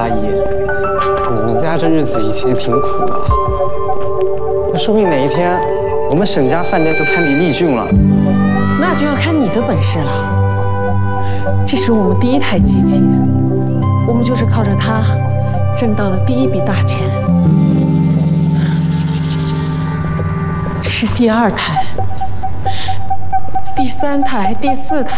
阿姨，你们家这日子以前挺苦的，那说不定哪一天我们沈家饭店都堪比丽郡了。 那就要看你的本事了。这是我们第一台机器，我们就是靠着它挣到了第一笔大钱。这是第2台、第3台、第4台。